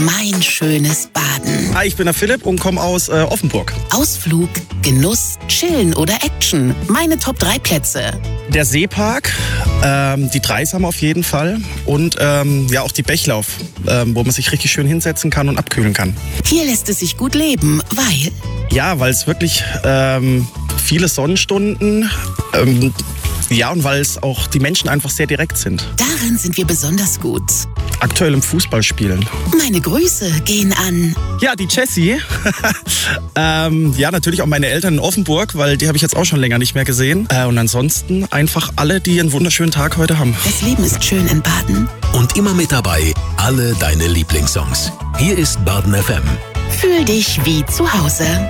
Mein schönes Baden. Hi, ich bin der Philipp und komme aus Offenburg. Ausflug, Genuss, Chillen oder Action. Meine Top 3 Plätze. Der Seepark, die Dreisam auf jeden Fall und ja auch die Bechlauf, wo man sich richtig schön hinsetzen kann und abkühlen kann. Hier lässt es sich gut leben, weil... Ja, weil es wirklich viele Sonnenstunden, ja, und weil es auch die Menschen einfach sehr direkt sind. Darin sind wir besonders gut. Aktuell im Fußballspielen. Meine Grüße gehen an... Ja, die Jessie. Ja, natürlich auch meine Eltern in Offenburg, weil die habe ich jetzt auch schon länger nicht mehr gesehen. Und ansonsten einfach alle, die einen wunderschönen Tag heute haben. Das Leben ist schön in Baden. Und immer mit dabei, alle deine Lieblingssongs. Hier ist Baden FM. Fühl dich wie zu Hause.